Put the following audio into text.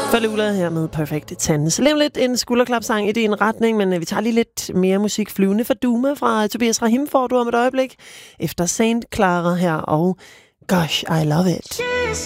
Falula her med Perfect Ten. Så lige lidt en skulderklapsang i din retning, men vi tager lige lidt mere musik. Flyvende for Duma fra Tobias Rahim får du om et øjeblik. Efter Saint Clara her og Gosh, I Love It.